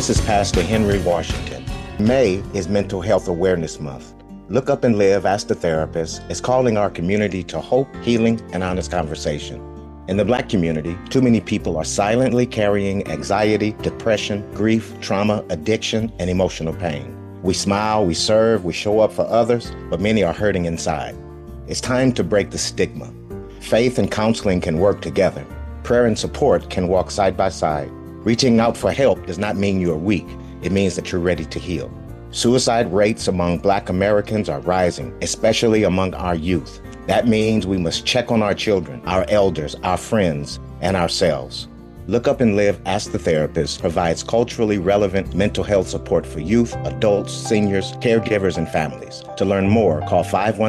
This is Pastor Henry Washington. May is Mental Health Awareness Month. Look Up and Live, Ask the Therapist is calling our community to hope, healing, and honest conversation. In the Black community, too many people are silently carrying anxiety, depression, grief, trauma, addiction, and emotional pain. We smile, we serve, we show up for others, but many are hurting inside. It's time to break the stigma. Faith and counseling can work together. Prayer and support can walk side by side. Reaching out for help does not mean you're weak. It means that you're ready to heal. Suicide rates among Black Americans are rising, especially among our youth. That means we must check on our children, our elders, our friends, and ourselves. Look Up and Live, Ask the Therapist provides culturally relevant mental health support for youth, adults, seniors, caregivers, and families. To learn more, call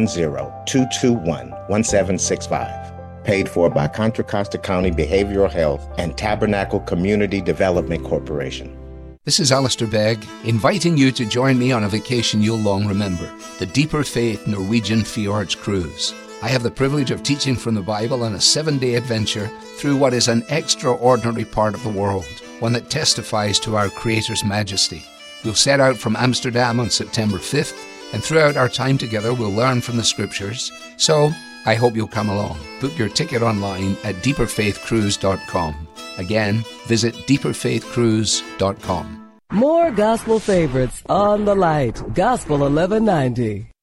510-221-1765. Paid for by Contra Costa County Behavioral Health and Tabernacle Community Development Corporation. This is Alistair Begg, inviting you to join me on a vacation you'll long remember, the Deeper Faith Norwegian Fjords Cruise. I have the privilege of teaching from the Bible on a 7-day adventure through what is an extraordinary part of the world, one that testifies to our Creator's majesty. We'll set out from Amsterdam on September 5th, and throughout our time together we'll learn from the Scriptures. So, I hope you'll come along. Book your ticket online at deeperfaithcruise.com. Again, visit deeperfaithcruise.com. More gospel favorites on the light. Gospel 1190.